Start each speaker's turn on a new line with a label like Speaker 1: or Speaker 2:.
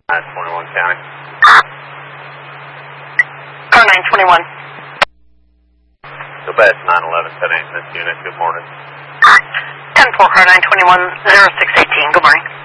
Speaker 1: 21 County.
Speaker 2: Car 921.
Speaker 1: Go back to 911, 10 8, this unit, good morning.
Speaker 2: 10-4, car 921, 0618, good morning.